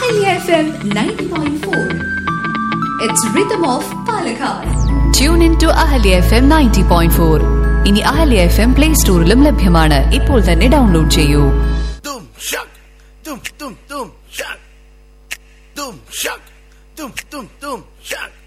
Ahalya FM 90.4. It's Rhythm of Palakkad. Tune in to Ahalya FM 90.4. ഇനി Ahalya FM play സ്റ്റോറിലും ലഭ്യമാണ്. ഇപ്പോൾ തന്നെ download ചെയ്യൂ. Dum shak, dum dum dum shak, dum shak, dum dum dum shak.